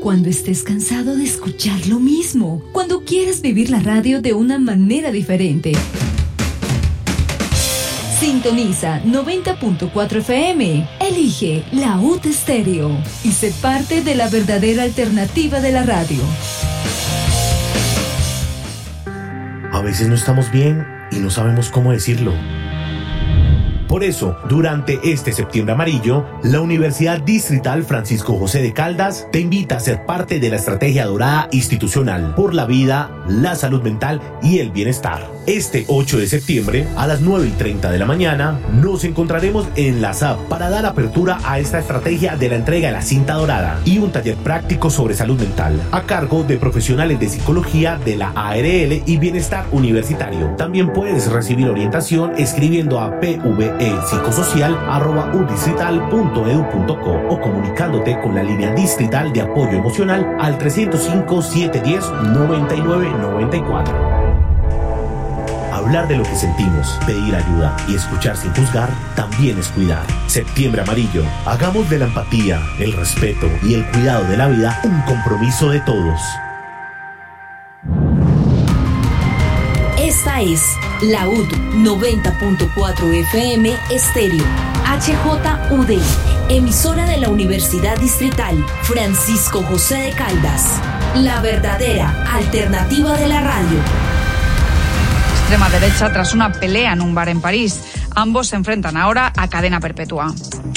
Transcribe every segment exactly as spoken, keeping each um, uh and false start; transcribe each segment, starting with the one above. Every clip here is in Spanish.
Cuando estés cansado de escuchar lo mismo. Cuando quieras vivir la radio de una manera diferente. Sintoniza noventa punto cuatro F M. Elige la U T Estéreo y sé parte de la verdadera alternativa de la radio. A veces no estamos bien y no sabemos cómo decirlo. Por eso, durante este septiembre amarillo, la Universidad Distrital Francisco José de Caldas te invita a ser parte de la estrategia dorada institucional por la vida, la salud mental y el bienestar. Este ocho de septiembre, a las nueve y treinta de la mañana, nos encontraremos en la S A P para dar apertura a esta estrategia de la entrega de la cinta dorada y un taller práctico sobre salud mental, a cargo de profesionales de psicología de la A R L y bienestar universitario. También puedes recibir orientación escribiendo a p v e psicosocial arroba u distrital punto edu punto co o comunicándote con la línea distrital de apoyo emocional al trescientos cinco, setecientos diez, noventa y nueve noventa y cuatro. Hablar de lo que sentimos, pedir ayuda y escuchar sin juzgar también es cuidar. Septiembre amarillo. Hagamos de la empatía, el respeto y el cuidado de la vida un compromiso de todos. Esta es la U D noventa punto cuatro F M Estéreo, H J U D, emisora de la Universidad Distrital Francisco José de Caldas, la verdadera alternativa de la radio. Extrema derecha tras una pelea en un bar en París. Ambos se enfrentan ahora a cadena perpetua.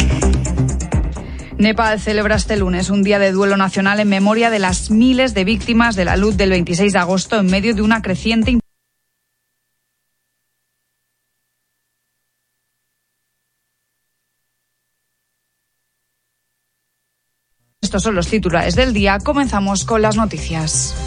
Nepal celebra este lunes un día de duelo nacional en memoria de las miles de víctimas de la luz del veintiséis de agosto en medio de una creciente Estos son los titulares del día. Comenzamos con las noticias.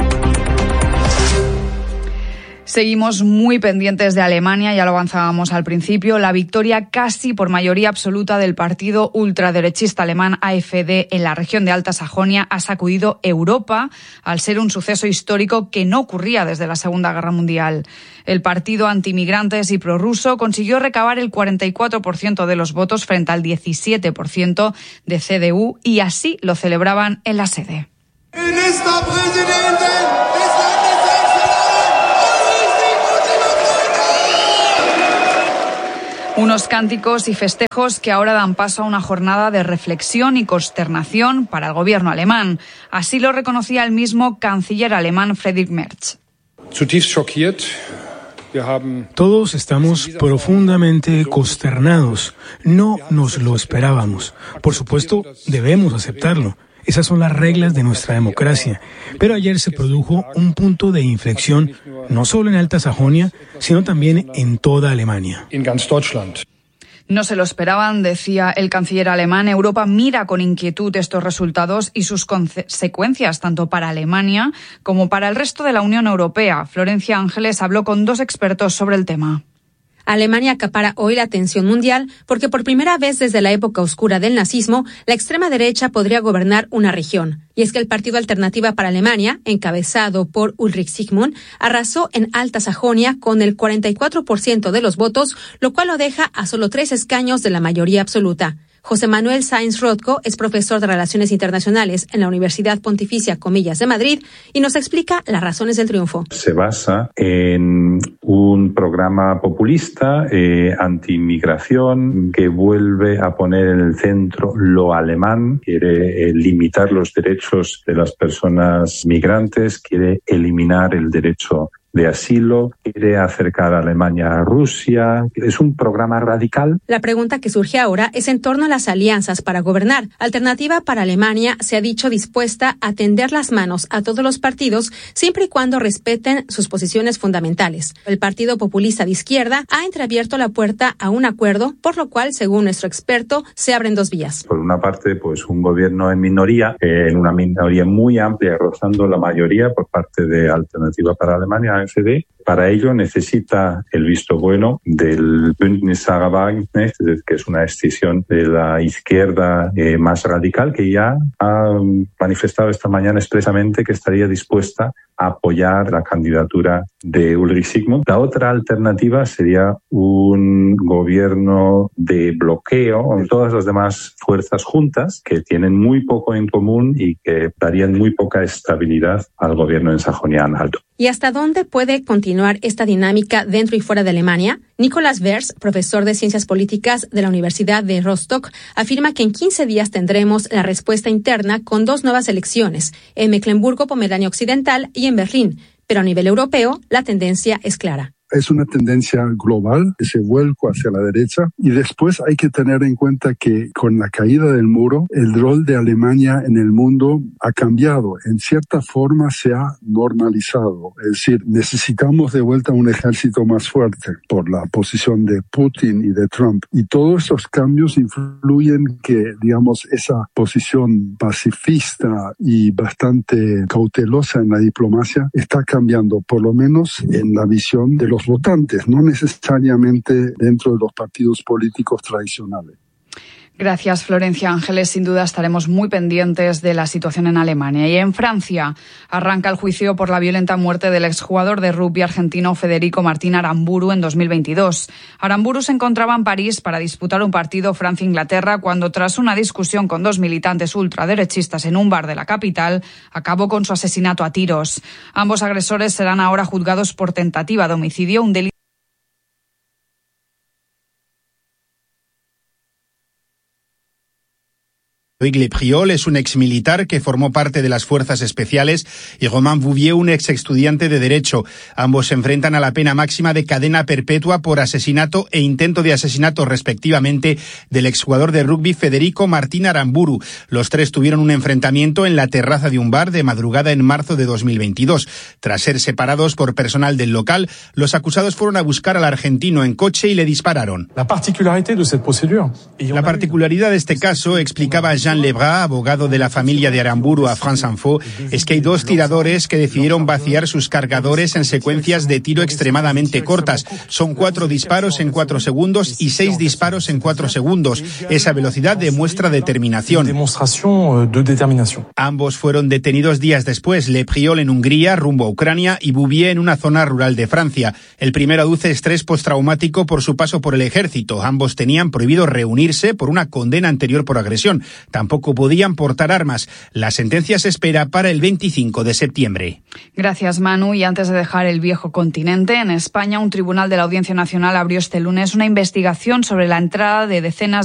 Seguimos muy pendientes de Alemania, ya lo avanzábamos al principio. La victoria casi por mayoría absoluta del partido ultraderechista alemán A F D en la región de Alta Sajonia ha sacudido Europa al ser un suceso histórico que no ocurría desde la Segunda Guerra Mundial. El partido antimigrantes y prorruso consiguió recabar el cuarenta y cuatro por ciento de los votos frente al diecisiete por ciento de C D U y así lo celebraban en la sede. Unos cánticos y festejos que ahora dan paso a una jornada de reflexión y consternación para el gobierno alemán. Así lo reconocía el mismo canciller alemán Friedrich Merz. Todos estamos profundamente consternados. No nos lo esperábamos. Por supuesto, debemos aceptarlo. Esas son las reglas de nuestra democracia. Pero ayer se produjo un punto de inflexión, no solo en Alta Sajonia, sino también en toda Alemania. No se lo esperaban, decía el canciller alemán. Europa mira con inquietud estos resultados y sus consecuencias, tanto para Alemania como para el resto de la Unión Europea. Florencia Ángeles habló con dos expertos sobre el tema. Alemania acapara hoy la atención mundial porque por primera vez desde la época oscura del nazismo, la extrema derecha podría gobernar una región. Y es que el Partido Alternativa para Alemania, encabezado por Ulrich Zygmunt, arrasó en Alta Sajonia con el cuarenta y cuatro por ciento de los votos, lo cual lo deja a solo tres escaños de la mayoría absoluta. José Manuel Sáenz Rothko es profesor de Relaciones Internacionales en la Universidad Pontificia Comillas de Madrid y nos explica las razones del triunfo. Se basa en un programa populista, eh, anti-inmigración, que vuelve a poner en el centro lo alemán, quiere eh, limitar los derechos de las personas migrantes, quiere eliminar el derecho de asilo, quiere acercar a Alemania a Rusia. Es un programa radical. La pregunta que surge ahora es en torno a las alianzas para gobernar. Alternativa para Alemania se ha dicho dispuesta a tender las manos a todos los partidos siempre y cuando respeten sus posiciones fundamentales. El Partido Populista de Izquierda ha entreabierto la puerta a un acuerdo, por lo cual, según nuestro experto, se abren dos vías. Por una parte, pues un gobierno en minoría, eh, en una minoría muy amplia, rozando la mayoría por parte de Alternativa para Alemania, A F D, Para ello necesita el visto bueno del Bündnis Sarah-Wagenknecht, que es una escisión de la izquierda eh, más radical, que ya ha manifestado esta mañana expresamente que estaría dispuesta a apoyar la candidatura de Ulrich Sigmund. La otra alternativa sería un gobierno de bloqueo con todas las demás fuerzas juntas que tienen muy poco en común y que darían muy poca estabilidad al gobierno en Sajonia-Anhalt. ¿Y hasta dónde puede continuar esta dinámica dentro y fuera de Alemania? Nicolas Vers, profesor de Ciencias Políticas de la Universidad de Rostock, afirma que en quince días tendremos la respuesta interna con dos nuevas elecciones, en Mecklemburgo-Pomerania Occidental y en Berlín, pero a nivel europeo la tendencia es clara. Es una tendencia global, ese vuelco hacia la derecha. Y después hay que tener en cuenta que con la caída del muro, el rol de Alemania en el mundo ha cambiado. En cierta forma se ha normalizado. Es decir, necesitamos de vuelta un ejército más fuerte por la posición de Putin y de Trump. Y todos esos cambios influyen que, digamos, esa posición pacifista y bastante cautelosa en la diplomacia está cambiando, por lo menos en la visión de los votantes, no necesariamente dentro de los partidos políticos tradicionales. Gracias, Florencia Ángeles. Sin duda estaremos muy pendientes de la situación en Alemania. Y en Francia arranca el juicio por la violenta muerte del exjugador de rugby argentino Federico Martín Aramburu en dos mil veintidós. Aramburu se encontraba en París para disputar un partido Francia-Inglaterra cuando, tras una discusión con dos militantes ultraderechistas en un bar de la capital, acabó con su asesinato a tiros. Ambos agresores serán ahora juzgados por tentativa de homicidio, un delito Loïc Lepriol es un exmilitar que formó parte de las fuerzas especiales y Romain Bouvier, un ex estudiante de Derecho. Ambos se enfrentan a la pena máxima de cadena perpetua por asesinato e intento de asesinato respectivamente del exjugador de rugby Federico Martín Aramburu. Los tres tuvieron un enfrentamiento en la terraza de un bar de madrugada en marzo de dos mil veintidós. Tras ser separados por personal del local, los acusados fueron a buscar al argentino en coche y le dispararon. La particularidad de cette procédure. La particularidad de este caso, explicaba Jean Lebras, abogado de la familia de Aramburu a France Info, es que hay dos tiradores que decidieron vaciar sus cargadores en secuencias de tiro extremadamente cortas. Son cuatro disparos en cuatro segundos y seis disparos en cuatro segundos. Esa velocidad demuestra determinación. Ambos fueron detenidos días después, Lepriol en Hungría, rumbo a Ucrania, y Bouvier en una zona rural de Francia. El primero aduce estrés postraumático por su paso por el ejército. Ambos tenían prohibido reunirse por una condena anterior por agresión. Tampoco podían portar armas. La sentencia se espera para el veinticinco de septiembre. Gracias, Manu. Y antes de dejar el viejo continente, en España un tribunal de la Audiencia Nacional abrió este lunes una investigación sobre la entrada de decenas